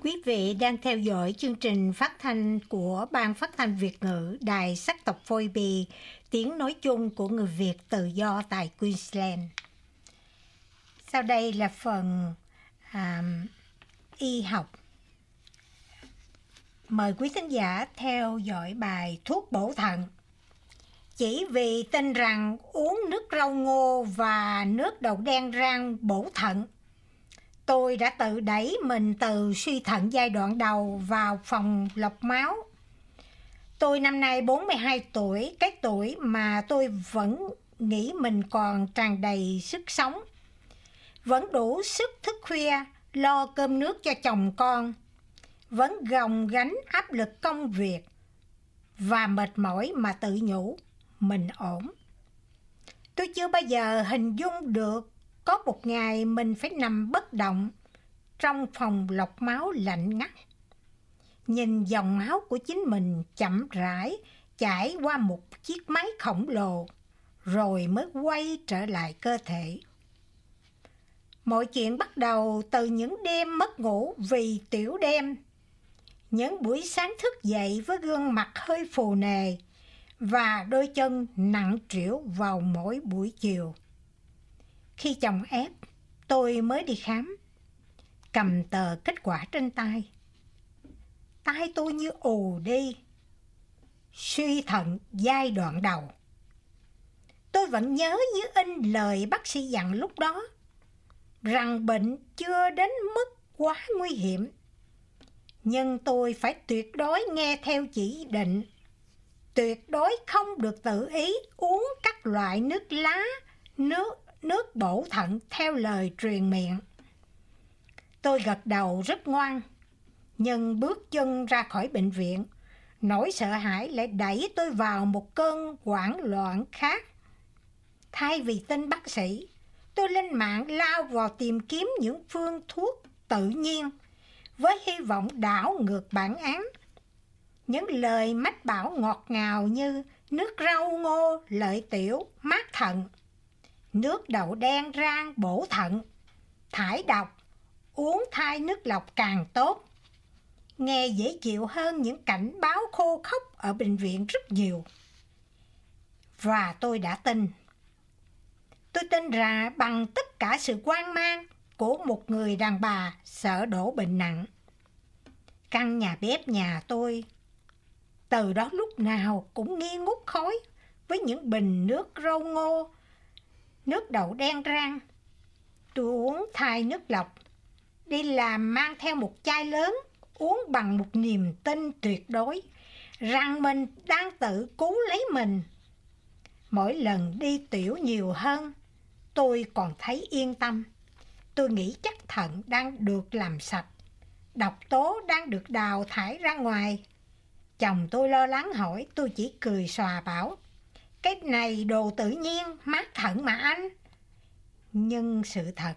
Quý vị đang theo dõi chương trình phát thanh của Ban Phát thanh Việt ngữ Đài Sắc tộc Phôi Bì, tiếng nói chung của người Việt tự do tại Queensland. Sau đây là phần y học. Mời quý thính giả theo dõi bài thuốc bổ thận. Chỉ vì tin rằng uống nước rau ngô và nước đậu đen rang bổ thận, tôi đã tự đẩy mình từ suy thận giai đoạn đầu vào phòng lọc máu. Tôi năm nay 42 tuổi, cái tuổi mà tôi vẫn nghĩ mình còn tràn đầy sức sống. Vẫn đủ sức thức khuya, lo cơm nước cho chồng con. Vẫn gồng gánh áp lực công việc. Và mệt mỏi mà tự nhủ, mình ổn. Tôi chưa bao giờ hình dung được có một ngày mình phải nằm bất động trong phòng lọc máu lạnh ngắt. Nhìn dòng máu của chính mình chậm rãi chảy qua một chiếc máy khổng lồ, rồi mới quay trở lại cơ thể. Mọi chuyện bắt đầu từ những đêm mất ngủ vì tiểu đêm, những buổi sáng thức dậy với gương mặt hơi phù nề và đôi chân nặng trĩu vào mỗi buổi chiều. Khi chồng ép, tôi mới đi khám, cầm tờ kết quả trên tay. Tai tôi như ù đi. Suy thận giai đoạn đầu. Tôi vẫn nhớ như in lời bác sĩ dặn lúc đó, rằng bệnh chưa đến mức quá nguy hiểm. Nhưng tôi phải tuyệt đối nghe theo chỉ định. Tuyệt đối không được tự ý uống các loại nước lá, nước bổ thận theo lời truyền miệng. Tôi gật đầu rất ngoan, nhưng bước chân ra khỏi bệnh viện, nỗi sợ hãi lại đẩy tôi vào một cơn hoảng loạn khác. Thay vì tin bác sĩ, tôi lên mạng lao vào tìm kiếm những phương thuốc tự nhiên với hy vọng đảo ngược bản án. Những lời mách bảo ngọt ngào như nước rau ngô lợi tiểu mát thận, nước đậu đen rang bổ thận, thải độc, uống thay nước lọc càng tốt, nghe dễ chịu hơn những cảnh báo khô khốc ở bệnh viện rất nhiều. Và tôi đã tin. Tôi tin rằng bằng tất cả sự hoang mang của một người đàn bà sợ đổ bệnh nặng. Căn nhà bếp nhà tôi từ đó lúc nào cũng nghi ngút khói với những bình nước rau ngô, nước đậu đen rang. Tôi uống thay nước lọc, đi làm mang theo một chai lớn, uống bằng một niềm tin tuyệt đối rằng mình đang tự cứu lấy mình. Mỗi lần đi tiểu nhiều hơn, tôi còn thấy yên tâm. Tôi nghĩ chắc thận đang được làm sạch, độc tố đang được đào thải ra ngoài. Chồng tôi lo lắng hỏi, tôi chỉ cười xòa bảo, cái này đồ tự nhiên, mát thận mà anh. Nhưng sự thật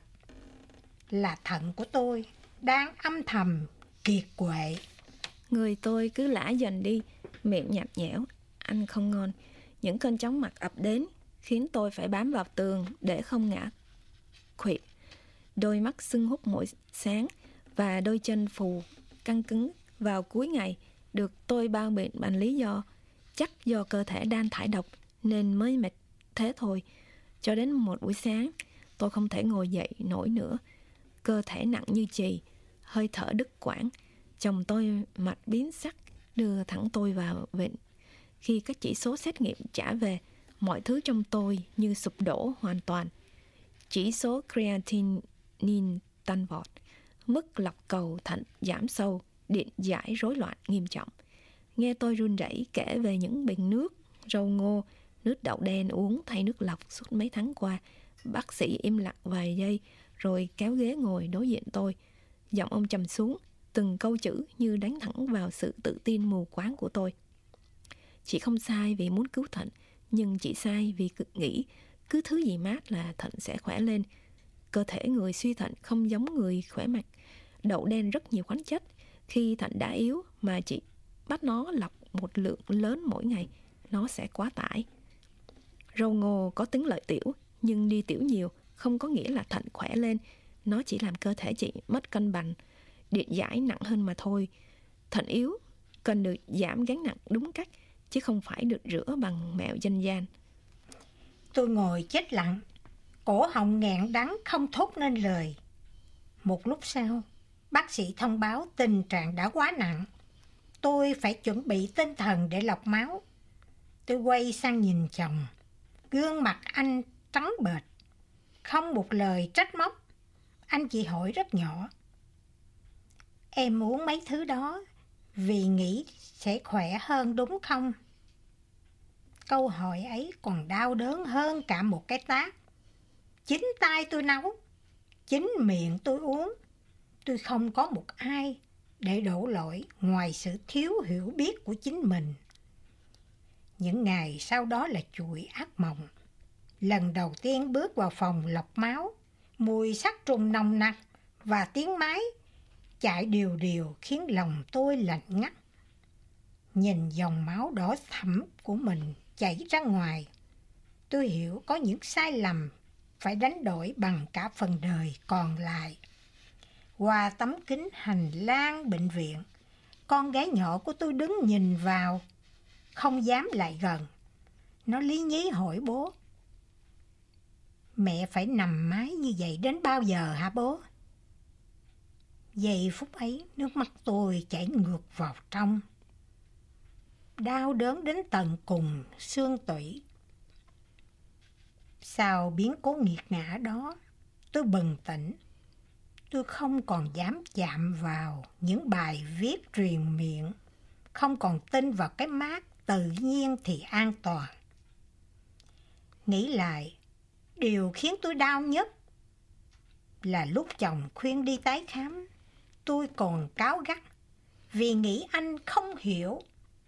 là thận của tôi đang âm thầm kiệt quệ. Người tôi cứ lả dần đi, miệng nhạt nhẽo, ăn không ngon. Những cơn chóng mặt ập đến, khiến tôi phải bám vào tường để không ngã khuỵu. Đôi mắt sưng húp mỗi sáng và đôi chân phù, căng cứng vào cuối ngày được tôi bao biện bằng lý do chắc do cơ thể đang thải độc nên mới mệt thế thôi. Cho đến một buổi sáng, tôi không thể ngồi dậy nổi nữa. Cơ thể nặng như chì, hơi thở đứt quãng. Chồng tôi mặt biến sắc đưa thẳng tôi vào viện. Khi các chỉ số xét nghiệm trả về, mọi thứ trong tôi như sụp đổ hoàn toàn. Chỉ số creatinine tăng vọt, mức lọc cầu thận giảm sâu, điện giải rối loạn nghiêm trọng. Nghe tôi run rẩy kể về những bình nước, rau ngô, nước đậu đen uống thay nước lọc suốt mấy tháng qua, bác sĩ im lặng vài giây rồi kéo ghế ngồi đối diện tôi. Giọng ông trầm xuống, từng câu chữ như đánh thẳng vào sự tự tin mù quáng của tôi. Chị không sai vì muốn cứu thận, nhưng chị sai vì nghĩ cứ thứ gì mát là thận sẽ khỏe lên. Cơ thể người suy thận không giống người khỏe mạnh. Đậu đen rất nhiều khoáng chất. Khi thận đã yếu mà chị bắt nó lọc một lượng lớn mỗi ngày, nó sẽ quá tải. Rau ngô có tính lợi tiểu, nhưng đi tiểu nhiều không có nghĩa là thận khỏe lên. Nó chỉ làm cơ thể chị mất cân bằng. điện giải nặng hơn mà thôi. Thận yếu cần được giảm gánh nặng đúng cách, chứ không phải được rửa bằng mẹo dân gian. Tôi ngồi chết lặng, cổ họng nghẹn đắng không thốt nên lời. Một lúc sau, bác sĩ thông báo tình trạng đã quá nặng. Tôi phải chuẩn bị tinh thần để lọc máu. Tôi quay sang nhìn chồng. Gương mặt anh trắng bệch, không một lời trách móc. Anh chỉ hỏi rất nhỏ: "Em uống mấy thứ đó vì nghĩ sẽ khỏe hơn đúng không?" Câu hỏi ấy còn đau đớn hơn cả một cái tát. Chính tay tôi nấu, chính miệng tôi uống. Tôi không có một ai để đổ lỗi ngoài sự thiếu hiểu biết của chính mình. Những ngày sau đó là chuỗi ác mộng. Lần đầu tiên bước vào phòng lọc máu, mùi sát trùng nồng nặc và tiếng máy chạy đều đều khiến lòng tôi lạnh ngắt. Nhìn dòng máu đỏ thẫm của mình chảy ra ngoài, tôi hiểu có những sai lầm phải đánh đổi bằng cả phần đời còn lại. Qua tấm kính hành lang bệnh viện, con gái nhỏ của tôi đứng nhìn vào, không dám lại gần. Nó lý nhí hỏi bố: "Mẹ phải nằm mái như vậy đến bao giờ hả bố?" Giây phút ấy, nước mắt tôi chảy ngược vào trong. Đau đớn đến tận cùng xương tủy. Sau biến cố nghiệt ngã đó, tôi bừng tỉnh. Tôi không còn dám chạm vào những bài viết truyền miệng, không còn tin vào cái mác tự nhiên thì an toàn. Nghĩ lại, điều khiến tôi đau nhất là lúc chồng khuyên đi tái khám, tôi còn cáu gắt vì nghĩ anh không hiểu.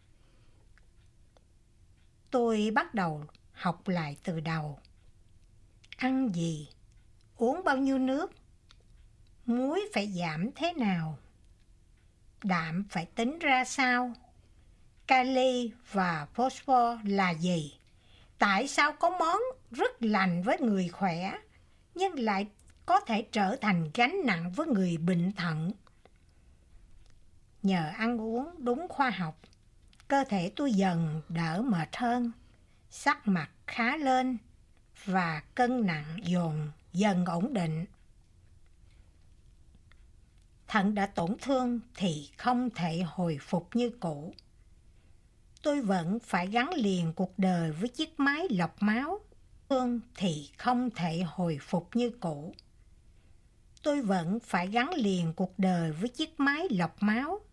Tôi bắt đầu học lại từ đầu. Ăn gì? Uống bao nhiêu nước? Muối phải giảm thế nào? Đạm phải tính ra sao? Kali và phosphor là gì? Tại sao có món rất lành với người khỏe nhưng lại có thể trở thành gánh nặng với người bệnh thận? Nhờ ăn uống đúng khoa học, cơ thể tôi dần đỡ mệt hơn, sắc mặt khá lên và cân nặng dần ổn định. Thận đã tổn thương thì không thể hồi phục như cũ. Tôi vẫn phải gắn liền cuộc đời với chiếc máy lọc máu. Thương thì không thể hồi phục như cũ. Tôi vẫn phải gắn liền cuộc đời với chiếc máy lọc máu.